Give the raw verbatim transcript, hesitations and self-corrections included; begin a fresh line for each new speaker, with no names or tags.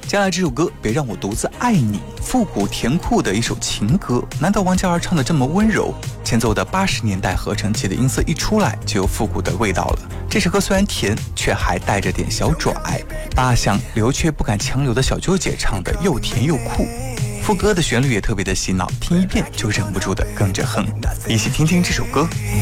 接下来这首歌《别让我独自爱你》，复古甜酷的一首情歌，难道王嘉尔唱的这么温柔？前奏的八十年代合成器的音色一出来，就有复古的味道了。这首歌虽然甜，却还带着点小拽，把想留却不敢强留的小纠结唱得又甜又酷。副歌的旋律也特别的洗脑，听一遍就忍不住的跟着哼。一起听听这首歌。